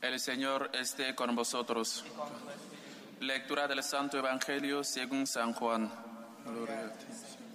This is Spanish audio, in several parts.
El Señor esté con vosotros. Lectura del Santo Evangelio según San Juan. Gloria a ti, Señor.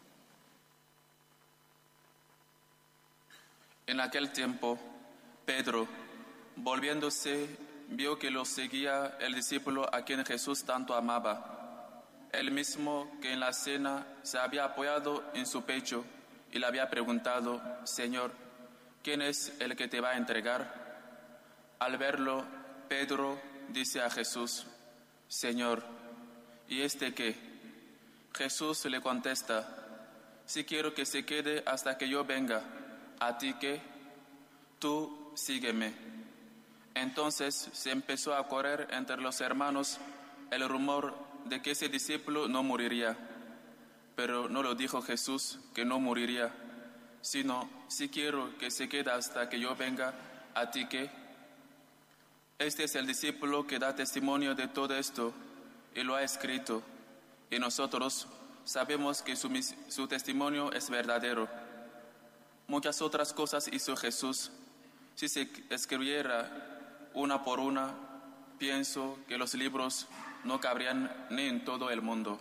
En aquel tiempo, Pedro, volviéndose, vio que lo seguía el discípulo a quien Jesús tanto amaba, el mismo que en la cena se había apoyado en su pecho y le había preguntado: Señor, ¿quién es el que te va a entregar? Al verlo, Pedro dice a Jesús: Señor, ¿y este qué? Jesús le contesta: si quiero que se quede hasta que yo venga, ¿a ti qué? Tú sígueme. Entonces se empezó a correr entre los hermanos el rumor de que ese discípulo no moriría. Pero no lo dijo Jesús que no moriría, sino: si quiero que se quede hasta que yo venga, ¿a ti qué? Este es el discípulo que da testimonio de todo esto y lo ha escrito, y nosotros sabemos que su testimonio es verdadero. Muchas otras cosas hizo Jesús. Si se escribiera una por una, pienso que los libros no cabrían ni en todo el mundo.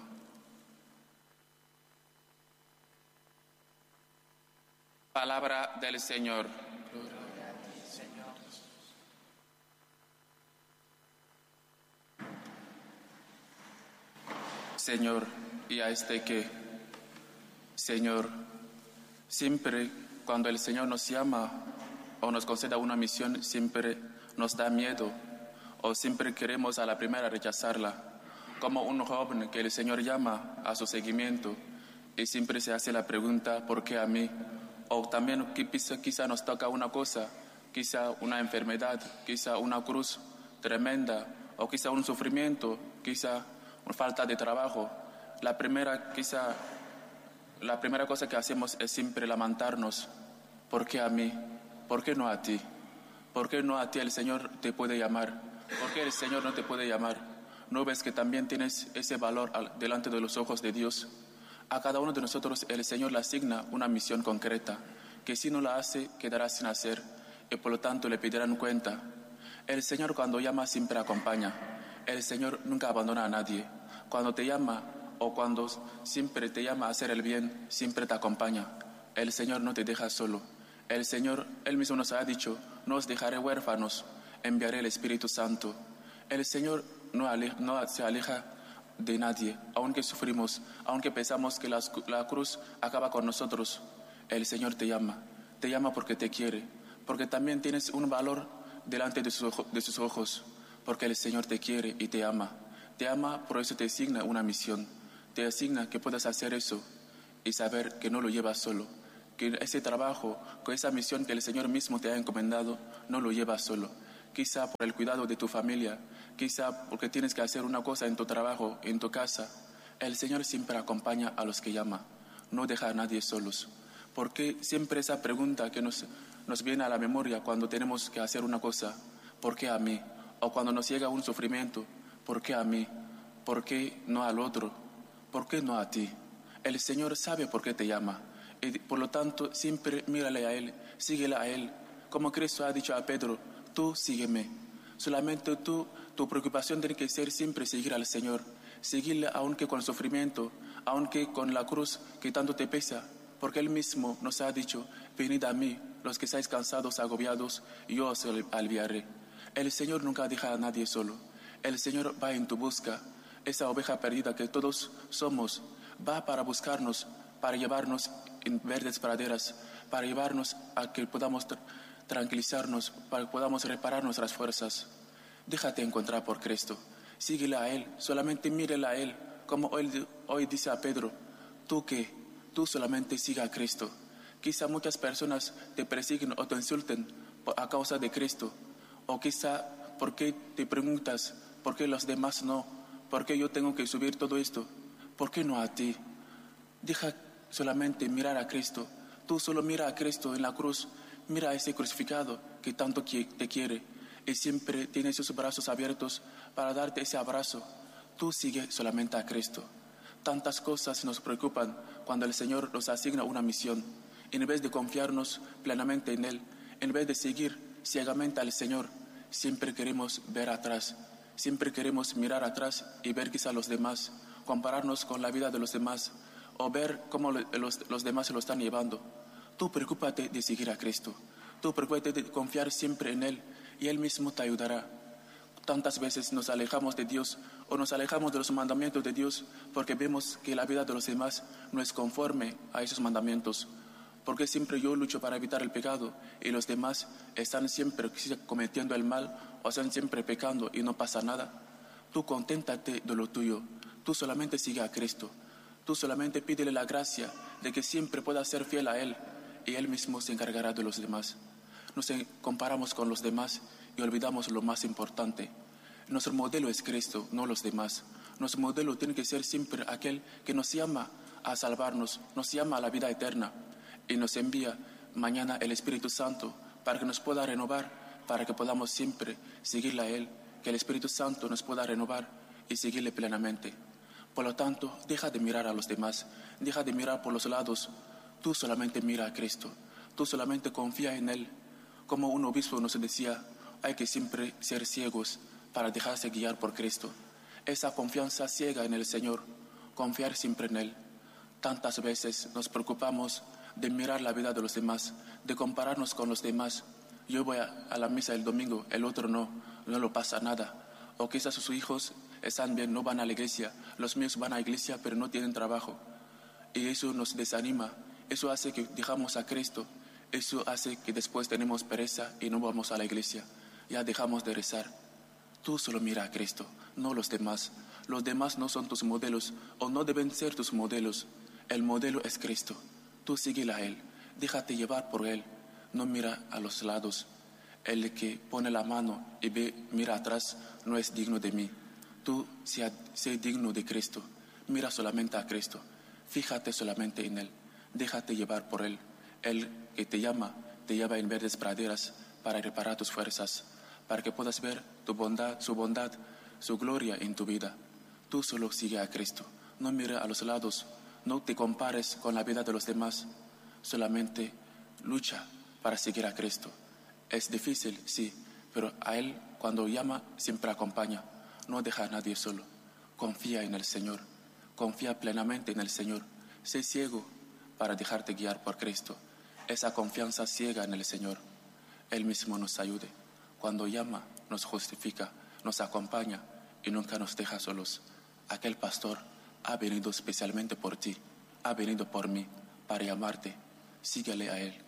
Palabra del Señor. Gloria a ti, Señor. Señor, ¿y a este qué? Señor, siempre cuando el Señor nos llama o nos conceda una misión, siempre nos da miedo o siempre queremos a la primera rechazarla. Como un joven que el Señor llama a su seguimiento y siempre se hace la pregunta: ¿por qué a mí? O también quizá nos toca una cosa, quizá una enfermedad, quizá una cruz tremenda, o quizá un sufrimiento, quizá una falta de trabajo. La primera cosa que hacemos es siempre lamentarnos: ¿por qué a mí? ¿Por qué no a ti? ¿Por qué no a ti el Señor te puede llamar? ¿Por qué el Señor no te puede llamar? ¿No ves que también tienes ese valor delante de los ojos de Dios? A cada uno de nosotros el Señor le asigna una misión concreta, que si no la hace, quedará sin hacer, y por lo tanto le pedirán cuenta. El Señor cuando llama siempre acompaña. El Señor nunca abandona a nadie. Cuando te llama o cuando siempre te llama a hacer el bien, siempre te acompaña. El Señor no te deja solo. El Señor, Él mismo nos ha dicho: no os dejaré huérfanos, enviaré el Espíritu Santo. El Señor no se aleja de nadie, aunque sufrimos, aunque pensamos que la cruz acaba con nosotros. El Señor te llama porque te quiere, porque también tienes un valor delante de sus ojos, porque el Señor te quiere y te ama, por eso te asigna una misión, te asigna que puedas hacer eso y saber que no lo llevas solo, que ese trabajo, con esa misión que el Señor mismo te ha encomendado, no lo llevas solo. Quizá por el cuidado de tu familia, quizá porque tienes que hacer una cosa en tu trabajo, en tu casa. El Señor siempre acompaña a los que llama, no deja a nadie solos. Porque siempre esa pregunta que nos viene a la memoria cuando tenemos que hacer una cosa: ¿por qué a mí? O cuando nos llega un sufrimiento: ¿por qué a mí? ¿Por qué no al otro? ¿Por qué no a ti? El Señor sabe por qué te llama y por lo tanto siempre mírale a Él, síguele a Él. Como Cristo ha dicho a Pedro: tú sígueme. Solamente tu preocupación tiene que ser siempre seguir al Señor, seguirle aunque con sufrimiento, aunque con la cruz que tanto te pesa, porque Él mismo nos ha dicho: venid a mí, los que estáis cansados, agobiados, y yo os aliviaré. El Señor nunca deja a nadie solo. El Señor va en tu busca. Esa oveja perdida que todos somos va para buscarnos, para llevarnos en verdes praderas, para llevarnos a que podamos tranquilizarnos, para que podamos reparar nuestras fuerzas. Déjate encontrar por Cristo, síguele a Él, solamente mírele a Él, como hoy dice a Pedro: ¿tú qué? Tú solamente siga a Cristo. Quizá muchas personas te persiguen o te insulten a causa de Cristo, o quizá ¿por qué te preguntas? ¿Por qué los demás no? ¿Por qué yo tengo que subir todo esto? ¿Por qué no a ti? Deja solamente mirar a Cristo. Tú solo mira a Cristo en la cruz, mira a ese crucificado que tanto te quiere y siempre tiene sus brazos abiertos para darte ese abrazo. Tú sigue solamente a Cristo. Tantas cosas nos preocupan cuando el Señor nos asigna una misión. En vez de confiarnos plenamente en Él, en vez de seguir ciegamente al Señor, siempre queremos ver atrás, siempre queremos mirar atrás y ver quizá a los demás, compararnos con la vida de los demás o ver cómo los demás se lo están llevando. Tú preocúpate de seguir a Cristo, tú preocúpate de confiar siempre en Él y Él mismo te ayudará. Tantas veces nos alejamos de Dios o nos alejamos de los mandamientos de Dios porque vemos que la vida de los demás no es conforme a esos mandamientos. Porque siempre yo lucho para evitar el pecado y los demás están siempre cometiendo el mal o están siempre pecando y no pasa nada. Tú conténtate de lo tuyo, tú solamente sigue a Cristo, tú solamente pídele la gracia de que siempre puedas ser fiel a Él y Él mismo se encargará de los demás. Nos comparamos con los demás y olvidamos lo más importante. Nuestro modelo es Cristo, no los demás. Nuestro modelo tiene que ser siempre aquel que nos llama a salvarnos, nos llama a la vida eterna y nos envía mañana el Espíritu Santo para que nos pueda renovar, para que podamos siempre seguirle a Él, que el Espíritu Santo nos pueda renovar y seguirle plenamente. Por lo tanto, deja de mirar a los demás, deja de mirar por los lados. Tú solamente mira a Cristo, tú solamente confía en Él. Como un obispo nos decía, hay que siempre ser ciegos para dejarse guiar por Cristo. Esa confianza ciega en el Señor, confiar siempre en Él. Tantas veces nos preocupamos de mirar la vida de los demás, de compararnos con los demás. Yo voy a la misa el domingo, el otro no lo pasa nada. O quizás sus hijos están bien, no van a la iglesia, los míos van a la iglesia pero no tienen trabajo. Y eso nos desanima, eso hace que dejamos a Cristo. Eso hace que después tenemos pereza y no vamos a la iglesia. Ya dejamos de rezar. Tú solo mira a Cristo, no los demás. Los demás no son tus modelos o no deben ser tus modelos. El modelo es Cristo. Tú síguele a Él. Déjate llevar por Él. No mira a los lados. El que pone la mano y mira atrás no es digno de mí. Tú sé digno de Cristo. Mira solamente a Cristo. Fíjate solamente en Él. Déjate llevar por Él. Él que te lleva en verdes praderas para reparar tus fuerzas, para que puedas ver su bondad, su gloria en tu vida. Tú solo sigue a Cristo, no mires a los lados, no te compares con la vida de los demás, solamente lucha para seguir a Cristo. Es difícil, sí, pero a Él cuando llama siempre acompaña, no deja a nadie solo. Confía en el Señor, confía plenamente en el Señor, sé ciego para dejarte guiar por Cristo. Esa confianza ciega en el Señor, Él mismo nos ayude. Cuando llama, nos justifica, nos acompaña y nunca nos deja solos. Aquel pastor ha venido especialmente por ti, ha venido por mí, para llamarte. Síguele a Él.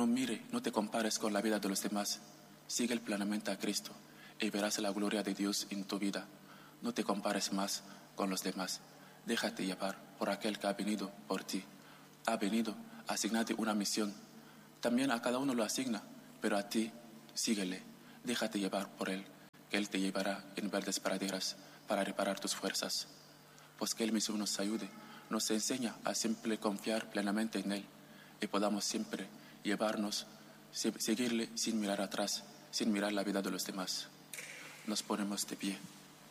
No te compares con la vida de los demás. Sigue plenamente a Cristo y verás la gloria de Dios en tu vida. No te compares más con los demás. Déjate llevar por aquel que ha venido por ti. Ha venido a asignarte una misión. También a cada uno lo asigna, pero a ti síguele, déjate llevar por Él, que Él te llevará en verdes praderas para reparar tus fuerzas. Pues que Él mismo nos ayude, nos enseña a siempre confiar plenamente en Él y podamos siempre llevarnos, seguirle sin mirar atrás, sin mirar la vida de los demás. Nos ponemos de pie.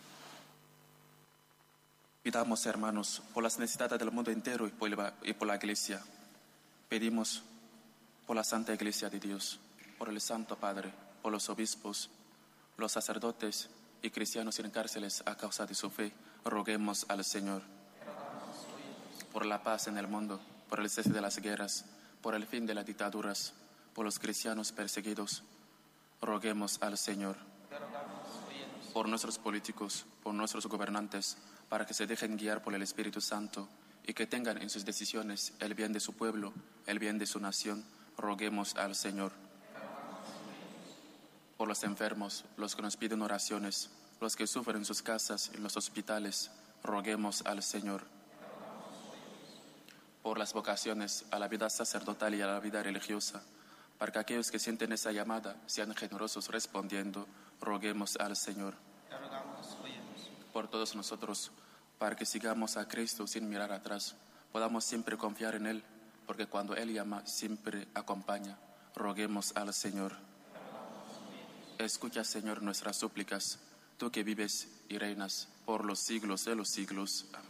Pidamos, hermanos, por las necesidades del mundo entero y por la Iglesia. Pedimos por la Santa Iglesia de Dios, por el Santo Padre, por los obispos, los sacerdotes y cristianos en cárceles a causa de su fe. Roguemos al Señor. Por la paz en el mundo, por el cese de las guerras, por el fin de las dictaduras, por los cristianos perseguidos. Roguemos al Señor. Por nuestros políticos, por nuestros gobernantes, para que se dejen guiar por el Espíritu Santo y que tengan en sus decisiones el bien de su pueblo, el bien de su nación. Roguemos al Señor. Por los enfermos, los que nos piden oraciones, los que sufren en sus casas y en los hospitales, roguemos al Señor. Por las vocaciones a la vida sacerdotal y a la vida religiosa, para que aquellos que sienten esa llamada sean generosos respondiendo, roguemos al Señor. Por todos nosotros, para que sigamos a Cristo sin mirar atrás, podamos siempre confiar en Él, porque cuando Él llama siempre acompaña. Roguemos al Señor. Escucha, Señor, nuestras súplicas, tú que vives y reinas por los siglos de los siglos. Amén.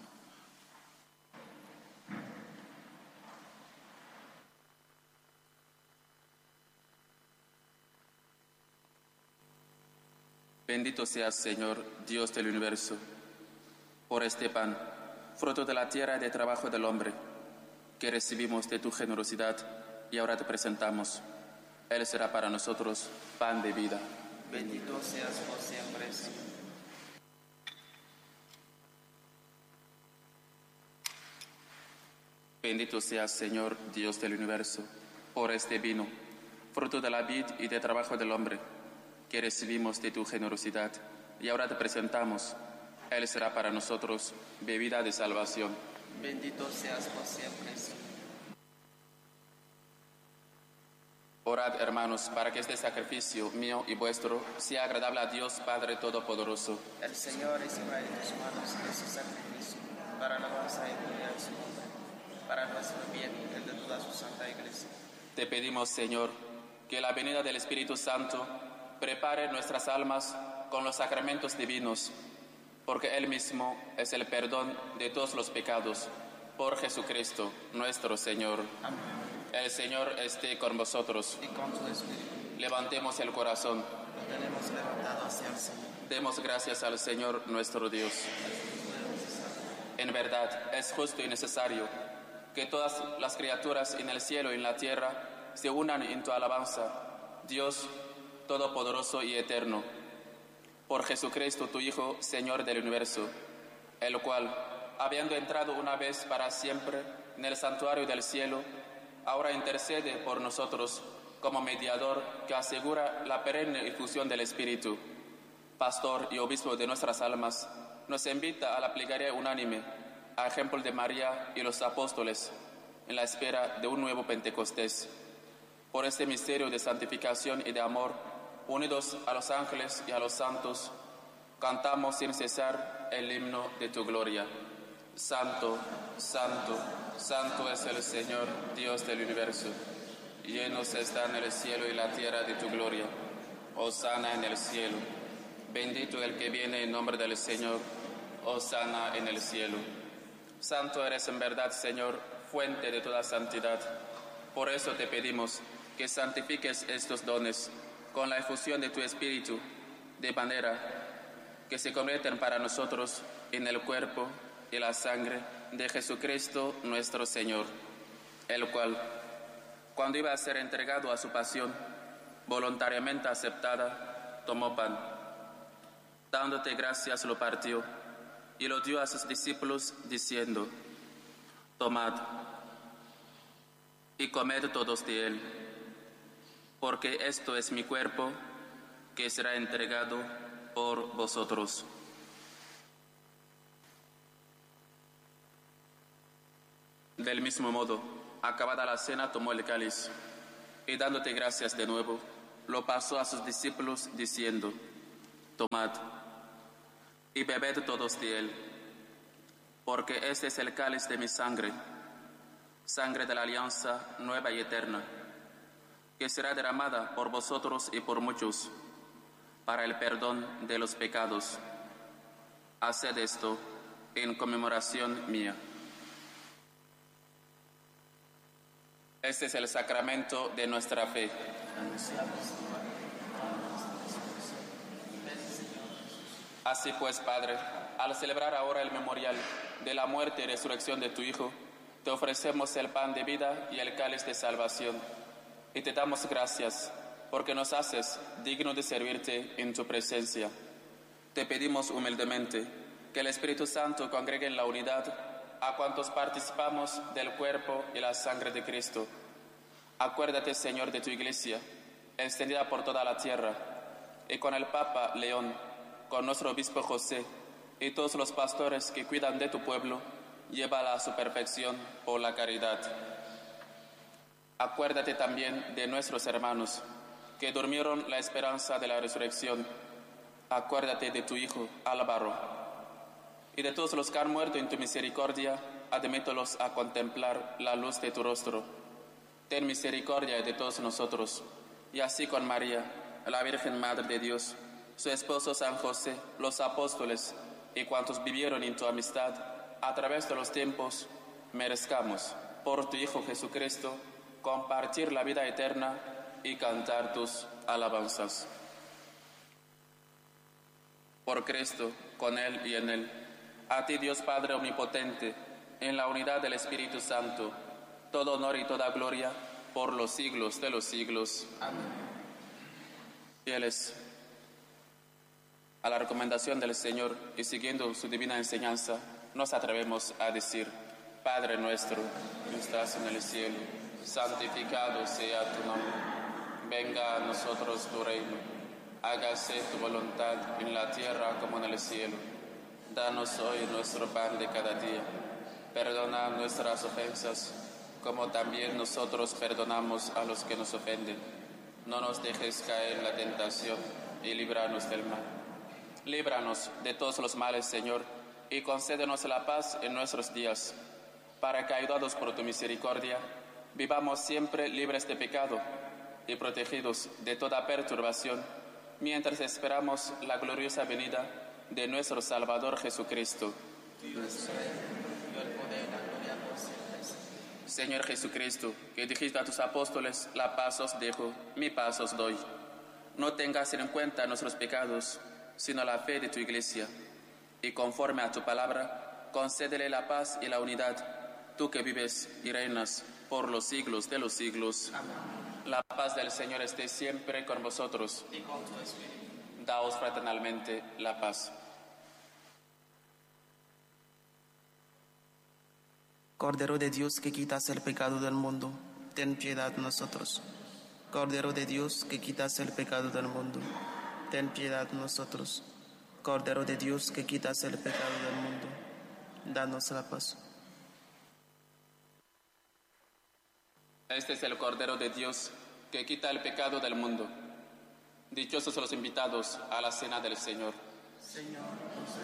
Bendito seas, Señor, Dios del universo, por este pan, fruto de la tierra y del trabajo del hombre, que recibimos de tu generosidad y ahora te presentamos. Él será para nosotros pan de vida. Bendito seas por siempre. Bendito seas, Señor, Dios del universo, por este vino, fruto de la vid y del trabajo del hombre, que recibimos de tu generosidad y ahora te presentamos. Él será para nosotros bebida de salvación. Bendito seas por siempre. Orad, hermanos, para que este sacrificio mío y vuestro sea agradable a Dios Padre Todopoderoso. El Señor reciba de tus manos ese sacrificio para la alabanza y gloria de su nombre, para nuestro bien y el de toda su santa iglesia. Te pedimos, Señor, que la venida del Espíritu Santo prepare nuestras almas con los sacramentos divinos, porque Él mismo es el perdón de todos los pecados. Por Jesucristo, nuestro Señor. Amén. El Señor esté con vosotros. Y con tu espíritu. Levantemos el corazón. Lo tenemos levantado hacia el Señor. Demos gracias al Señor nuestro Dios. En verdad, es justo y necesario que todas las criaturas en el cielo y en la tierra se unan en tu alabanza, Dios Todopoderoso y Eterno. Por Jesucristo, tu Hijo, Señor del universo, el cual, habiendo entrado una vez para siempre en el santuario del cielo, ahora intercede por nosotros como mediador que asegura la perenne efusión del Espíritu. Pastor y obispo de nuestras almas, nos invita a la plegaria unánime, a ejemplo de María y los apóstoles, en la espera de un nuevo Pentecostés. Por este misterio de santificación y de amor, unidos a los ángeles y a los santos, cantamos sin cesar el himno de tu gloria. Santo, santo, santo es el Señor, Dios del universo. Llenos están el cielo y la tierra de tu gloria. Hosana en el cielo. Bendito el que viene en nombre del Señor. Hosana en el cielo. Santo eres en verdad, Señor, fuente de toda santidad. Por eso te pedimos que santifiques estos dones con la efusión de tu Espíritu, de manera que se conviertan para nosotros en el cuerpo y la sangre de Jesucristo nuestro Señor, el cual, cuando iba a ser entregado a su pasión, voluntariamente aceptada, tomó pan. Dándote gracias, lo partió y lo dio a sus discípulos, diciendo: Tomad y comed todos de él, porque esto es mi cuerpo, que será entregado por vosotros. Del mismo modo, acabada la cena, tomó el cáliz, y dándote gracias de nuevo, lo pasó a sus discípulos, diciendo: Tomad y bebed todos de él, porque este es el cáliz de mi sangre, sangre de la alianza nueva y eterna, que será derramada por vosotros y por muchos, para el perdón de los pecados. Haced esto en conmemoración mía. Este es el sacramento de nuestra fe. Así pues, Padre, al celebrar ahora el memorial de la muerte y resurrección de tu Hijo, te ofrecemos el pan de vida y el cáliz de salvación, y te damos gracias porque nos haces digno de servirte en tu presencia. Te pedimos humildemente que el Espíritu Santo congregue en la unidad a cuantos participamos del cuerpo y la sangre de Cristo. Acuérdate, Señor, de tu Iglesia, extendida por toda la tierra, y con el Papa León, con nuestro Obispo José, y todos los pastores que cuidan de tu pueblo, llévala a su perfección por la caridad. Acuérdate también de nuestros hermanos, que durmieron la esperanza de la resurrección. Acuérdate de tu Hijo Álvaro, y de todos los que han muerto en tu misericordia, admítelos a contemplar la luz de tu rostro. Ten misericordia de todos nosotros, y así con María, la Virgen Madre de Dios, su esposo San José, los apóstoles y cuantos vivieron en tu amistad a través de los tiempos, merezcamos, por tu Hijo Jesucristo, compartir la vida eterna y cantar tus alabanzas. Por Cristo, con Él y en Él. A ti, Dios Padre Omnipotente, en la unidad del Espíritu Santo, todo honor y toda gloria por los siglos de los siglos. Amén. Fieles a la recomendación del Señor y siguiendo su divina enseñanza, nos atrevemos a decir: Padre nuestro, que estás en el cielo, santificado sea tu nombre. Venga a nosotros tu reino. Hágase tu voluntad en la tierra como en el cielo. Danos hoy nuestro pan de cada día. Perdona nuestras ofensas, como también nosotros perdonamos a los que nos ofenden. No nos dejes caer en la tentación y líbranos del mal. Líbranos de todos los males, Señor, y concédenos la paz en nuestros días, para que, ayudados por tu misericordia, vivamos siempre libres de pecado y protegidos de toda perturbación, mientras esperamos la gloriosa venida de nuestro Salvador Jesucristo. Señor Jesucristo, que dijiste a tus apóstoles: la paz os dejo, mi paz os doy. No tengas en cuenta nuestros pecados, sino la fe de tu Iglesia, y conforme a tu palabra, concédele la paz y la unidad, tú que vives y reinas por los siglos de los siglos. Amén. La paz del Señor esté siempre con vosotros. Y con tu espíritu. Daos fraternalmente la paz. Cordero de Dios, que quitas el pecado del mundo, ten piedad de nosotros. Cordero de Dios, que quitas el pecado del mundo, ten piedad de nosotros. Cordero de Dios, que quitas el pecado del mundo, danos la paz. Este es el Cordero de Dios, que quita el pecado del mundo. Dichosos los invitados a la cena del Señor. Señor,